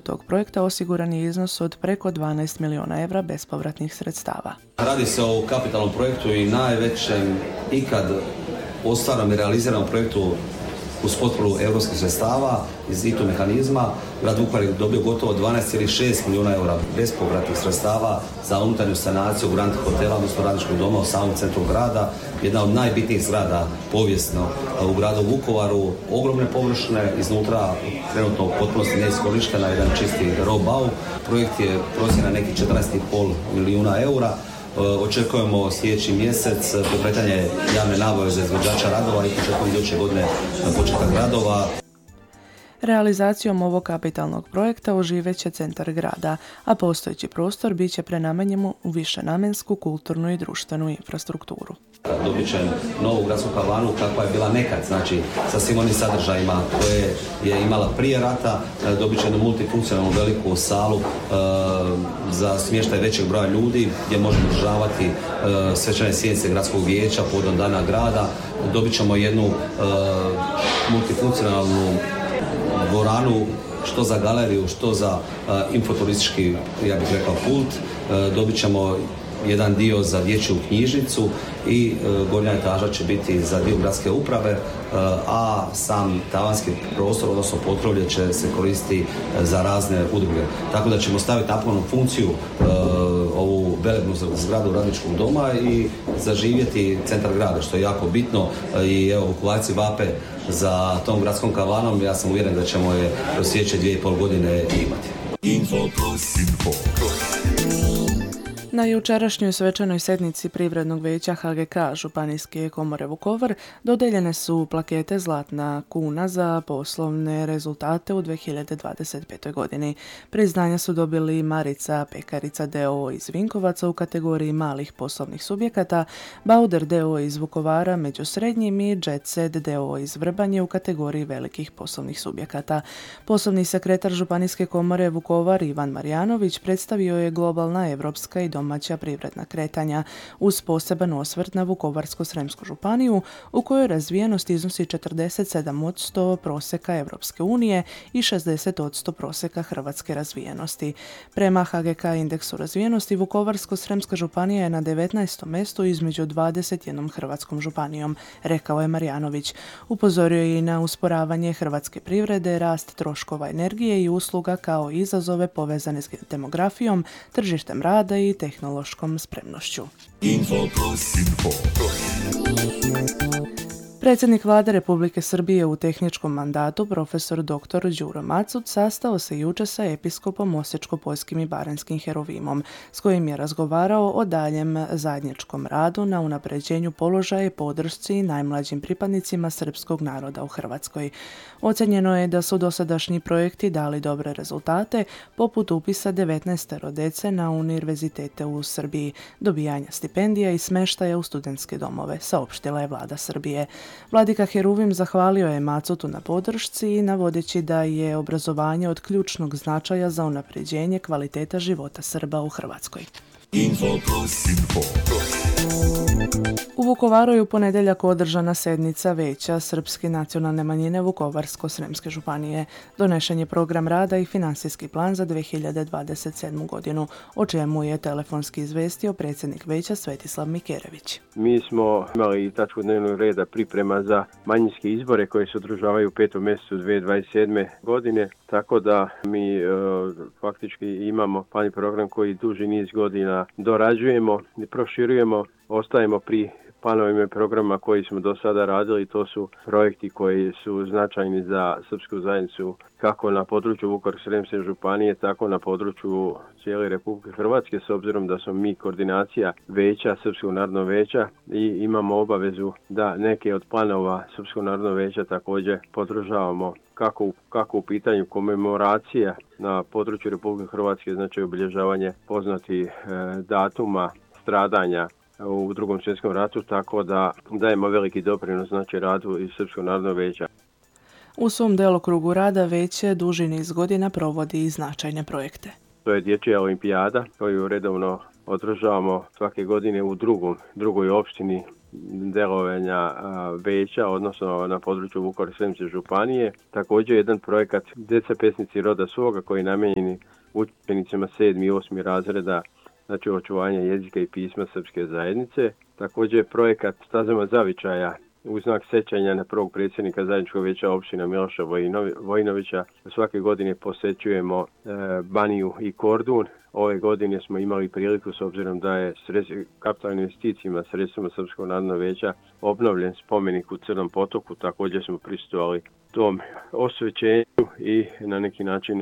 tog projekta osiguran je iznos od preko 12 milijuna evra bespovratnih sredstava. Radi se o kapitalnom projektu i najvećem ikad ostvarenom i realiziranom projektu uz potporu europskih sredstava iz ITU mehanizma. Grad Vukovar je dobio gotovo 12,6 milijuna eura bespovratnih sredstava za unutarnju sanaciju Grand hotela, odnosno radničkog doma u samom centru grada. Jedna od najbitnijih zgrada povijesno u gradu Vukovaru, ogromne površine, iznutra trenutno u potpunosti neiskorištena, jedan čisti roh-bau. Projekt je procjena nekih 14,5 milijuna eura. Očekujemo sljedeći mjesec pokretanje javne nabave za izvođača radova i početkom iduće godine početak radova. Realizacijom ovog kapitalnog projekta oživjet će centar grada, a postojeći prostor bit će prenamenjen u višenamensku, kulturnu i društvenu infrastrukturu. Dobit će novu gradsku kavanu kakva je bila nekad, znači sa svim onim sadržajima koje je imala prije rata. Dobit će jednu multifunkcionalnu veliku salu za smještaj većeg broja ljudi gdje možemo održavati svečane sjednice gradskog vijeća povodom dana grada. Dobit ćemo jednu multifunkcionalnu dvoranu što za galeriju, što za infoturistički, ja bih rekao, pult. Dobit ćemo jedan dio za dječju knjižnicu i gornja etaža će biti za dio gradske uprave, a sam tavanski prostor, odnosno potkrovlje, će se koristiti za razne udruge. Tako da ćemo staviti na punu funkciju ovu velebnu zgradu radničkog doma i zaživjeti centar grada, što je jako bitno. I evo, Vukovarci vape za tom gradskom kavanom. Ja sam uvjeren da ćemo je kroz sljedeće 2,5 godine imati. Info plus. Na jučerašnjoj svečanoj sjednici Privrednog vijeća HGK Županijske komore Vukovar dodijeljene su plakete Zlatna kuna za poslovne rezultate u 2025. godini. Priznanja su dobili Marica Pekarica d.o.o. iz Vinkovaca u kategoriji malih poslovnih subjekata, Bauder d.o.o. iz Vukovara među srednjim i Jet Set d.o.o. iz Vrbanje u kategoriji velikih poslovnih subjekata. Poslovni sekretar Županijske komore Vukovar Ivan Marjanović predstavio je globalna, evropska i domaća privredna kretanja uz poseban osvrt na Vukovarsko-srijemsku županiju u kojoj razvijenost iznosi 47% prosjeka Europske unije i 60% prosjeka hrvatske razvijenosti. Prema HGK indeksu razvijenosti Vukovarsko-srijemska županija je na 19. mjestu između 21 hrvatskom županijom, rekao je Marjanović. Upozorio je i na usporavanje hrvatske privrede, rast troškova energije i usluga kao izazove povezane s demografijom, tržištem rada i tehnološkom spremnošću. Info plus. Predsjednik Vlade Republike Srbije u tehničkom mandatu, profesor dr. Đuro Macut, sastao se jučer sa episkopom Osječko-poljskim i Baranjskim Heruvimom, s kojim je razgovarao o daljem zajedničkom radu na unapređenju položaja i podršci najmlađim pripadnicima srpskog naroda u Hrvatskoj. Ocenjeno je da su dosadašnji projekti dali dobre rezultate, poput upisa 19 djece na univerzitete u Srbiji, dobijanja stipendija i smještaja u studentske domove, saopštila je vlada Srbije. Vladika Heruvim zahvalio je Macutu na podršci i navodeći da je obrazovanje od ključnog značaja za unapređenje kvaliteta života Srba u Hrvatskoj. Info plus. U Vukovaru je u ponedjeljak održana sjednica Vijeća Srpske nacionalne manjine Vukovarsko-srijemske županije. Donešen je program rada i financijski plan za 2027. godinu, o čemu je telefonski izvestio predsjednik Vijeća Svetislav Mikerević. Mi smo imali tačku dnevnog reda priprema za manjinske izbore koji se održavaju u 5. mjesecu 2027. godine, tako da mi faktički imamo plan i program koji duži niz godina dorađujemo i proširujemo, ostajemo pri planovima i programa koji smo do sada radili. To su projekti koji su značajni za srpsku zajednicu kako na području Vukovarsko-srijemske županije, tako na području cijele Republike Hrvatske, s obzirom da smo mi koordinacija Vijeća, Srpskog narodnog vijeća, i imamo obavezu da neke od planova Srpskog narodnog vijeća također podržavamo kako u pitanju komemoracija na području Republike Hrvatske, znači obilježavanje poznatih datuma stradanja u Drugom svjetskom ratu, tako da dajemo veliki doprinos, znači, radu iz Srpskog narodnog vijeća. U svom delokrugu rada Vijeće duži niz godina provodi i značajne projekte. To je dječja olimpijada koju redovno održavamo svake godine u drugoj opštini delovanja veća, odnosno na području Vukovarsko-srijemske županije. Također jedan projekat Djeca pesnici roda svoga koji je namijenjen učenicima 7. i 8. razreda, znači očuvanje jezika i pisma srpske zajednice. Također projekat Stazama zavičaja u znak sećanja na prvog predsjednika zajedničkog vijeća općina Miloša Vojinovića. Svake godine posjećujemo Baniju i Kordun. Ove godine smo imali priliku, s obzirom da je kapitalnim investicijama sredstvima Srpskog narodnog vijeća obnovljen spomenik u Crnom potoku. Također smo prisustvovali tom osvećenju i na neki način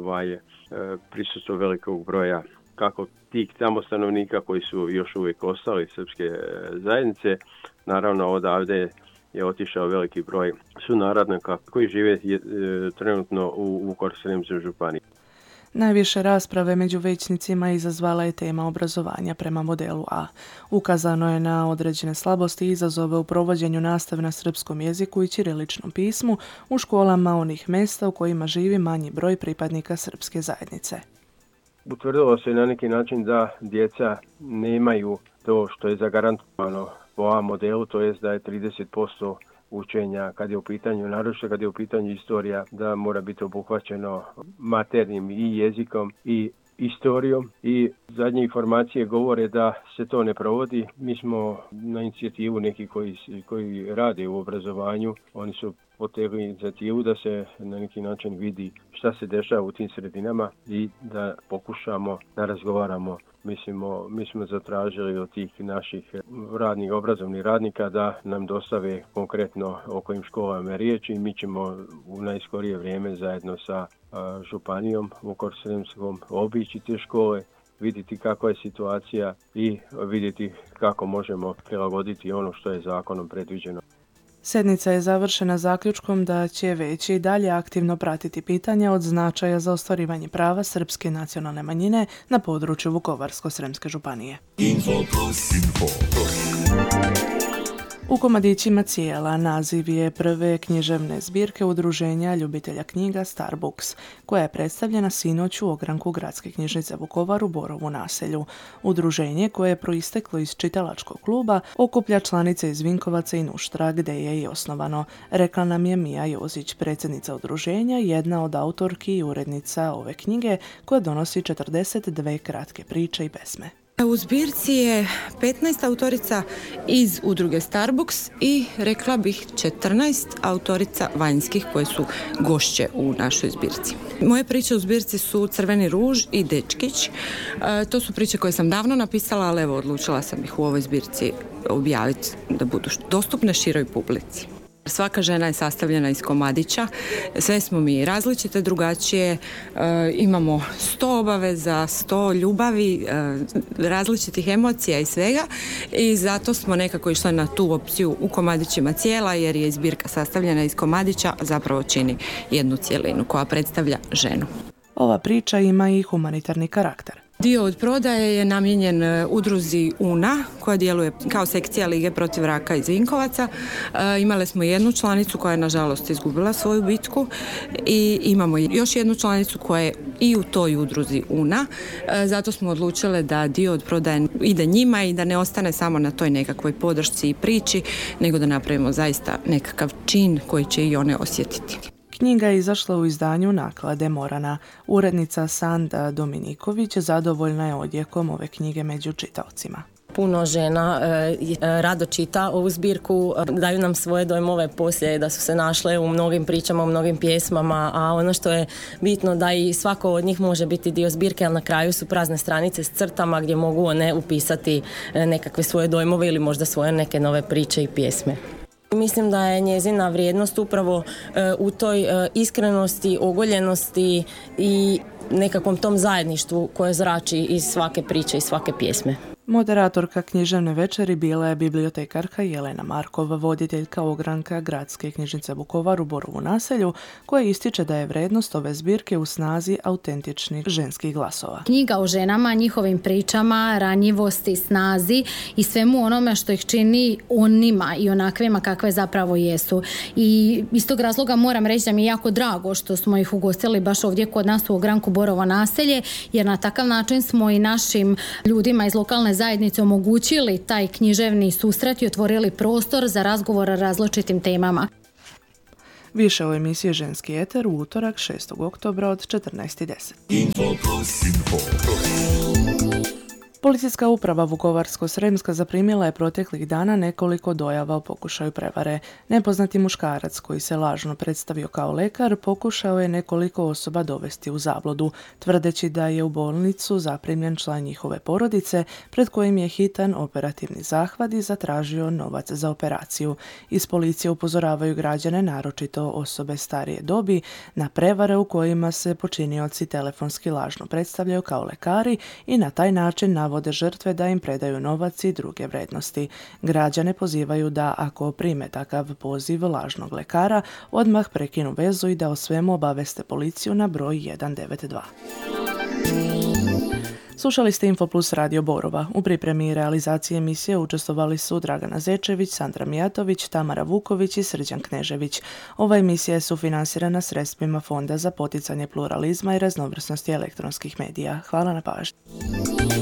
prisustvo velikog broja kako tih tamo stanovnika koji su još uvijek ostali srpske zajednice. Naravno, odavde je otišao veliki broj sunarodnika koji žive trenutno u Vukovarsko-srijemskoj županiji. Najviše rasprave među većnicima izazvala je tema obrazovanja prema modelu A. Ukazano je na određene slabosti i izazove u provođenju nastave na srpskom jeziku i ćiriličnom pismu u školama onih mjesta u kojima živi manji broj pripadnika srpske zajednice. Utvrdilo se na neki način da djeca nemaju to što je zagarantovano po A modelu, to jest da je 30% učenja kad je u pitanju, naročito kad je u pitanju istorija, da mora biti obuhvaćeno maternjim i jezikom i istorijom, i zadnje informacije govore da se to ne provodi. Mi smo na inicijativu neki koji rade u obrazovanju, oni su potegli inicijativu da se na neki način vidi šta se dešava u tim sredinama i da pokušamo da razgovaramo. Mi smo zatražili od tih naših obrazovnih radnika da nam dostave konkretno o kojim školama je riječ i mi ćemo u najskorije vrijeme zajedno sa županijom Vukovarsko-srijemskom obići te škole, vidjeti kakva je situacija i vidjeti kako možemo prilagoditi ono što je zakonom predviđeno. Sjednica je završena zaključkom da će Vijeće i dalje aktivno pratiti pitanja od značaja za ostvarivanje prava srpske nacionalne manjine na području Vukovarsko-srijemske županije. U komadićima cijela naziv je prve književne zbirke udruženja ljubitelja knjiga Star Books, koja je predstavljena sinoć u ogranku Gradske knjižnice Vukovar u Borovu naselju. Udruženje, koje je proisteklo iz čitalačkog kluba, okuplja članice iz Vinkovaca i Nuštra, gde je i osnovano. Rekla nam je Mija Jozić, predsjednica udruženja, jedna od autorki i urednica ove knjige, koja donosi 42 kratke priče i pesme. U zbirci je 15 autorica iz udruge Star Books i rekla bih 14 autorica vanjskih koje su gošće u našoj zbirci. Moje priče u zbirci su Crveni ruž i Dečkić. To su priče koje sam davno napisala, ali evo odlučila sam ih u ovoj zbirci objaviti da budu dostupne široj publici. Svaka žena je sastavljena iz komadića, sve smo mi različite, drugačije, imamo 100 obaveza, 100 ljubavi, različitih emocija i svega, i zato smo nekako išli na tu opciju u komadićima cijela, jer je zbirka sastavljena iz komadića, zapravo čini jednu cjelinu koja predstavlja ženu. Ova priča ima i humanitarni karakter. Dio od prodaje je namijenjen udruzi UNA, koja djeluje kao sekcija Lige protiv raka iz Vinkovaca. Imali smo jednu članicu koja je nažalost izgubila svoju bitku i imamo još jednu članicu koja je i u toj udruzi UNA. Zato smo odlučili da dio od prodaje ide njima i da ne ostane samo na toj nekakvoj podršci i priči, nego da napravimo zaista nekakav čin koji će i one osjetiti. Knjiga je izašla u izdanju Naklade Morana. Urednica Sanda Dominiković zadovoljna je odjekom ove knjige među čitaocima. Puno žena rado čita ovu zbirku, daju nam svoje dojmove poslije da su se našle u mnogim pričama, u mnogim pjesmama, a ono što je bitno da i svako od njih može biti dio zbirke, ali na kraju su prazne stranice s crtama gdje mogu one upisati nekakve svoje dojmove ili možda svoje neke nove priče i pjesme. Mislim da je njezina vrijednost upravo u toj iskrenosti, ogoljenosti i nekakvom tom zajedništvu koje zrači iz svake priče i svake pjesme. Moderatorka književne večeri bila je bibliotekarka Jelena Markova, voditeljka ogranka Gradske knjižnice Vukovar u Borovu naselju, koja ističe da je vrijednost ove zbirke u snazi autentičnih ženskih glasova. Knjiga o ženama, njihovim pričama, ranjivosti, snazi i svemu onome što ih čini onima i onakvima kakve zapravo jesu. I iz tog razloga moram reći da mi je jako drago što smo ih ugostili baš ovdje kod nas u ogranku Borovo naselje, jer na takav način smo i našim ljudima iz lokalne zajednici omogućili taj književni susret i otvorili prostor za razgovor o različitim temama. Više o emisiji Ženski eter u utorak 6. oktobra od 14:10. Policijska uprava Vukovarsko-sremska zaprimila je proteklih dana nekoliko dojava o pokušaju prevare. Nepoznati muškarac koji se lažno predstavio kao lekar pokušao je nekoliko osoba dovesti u zabludu, tvrdeći da je u bolnicu zaprimljen član njihove porodice pred kojim je hitan operativni zahvat i zatražio novac za operaciju. Iz policije upozoravaju građane, naročito osobe starije dobi, na prevare u kojima se počinioci telefonski lažno predstavljaju kao lekari i na taj način navode žrtve da im predaju novac i druge vrednosti. Građane pozivaju da, ako prime takav poziv lažnog lekara, odmah prekinu vezu i da o svemu obaveste policiju na broj 192. Slušali ste Infoplus Radio Borova. U pripremi i realizaciji emisije učestvovali su Dragana Zečević, Sandra Mijatović, Tamara Vuković i Srđan Knežević. Ova emisija je sufinansirana sredstvima Fonda za poticanje pluralizma i raznovrsnosti elektronskih medija. Hvala na pažnji.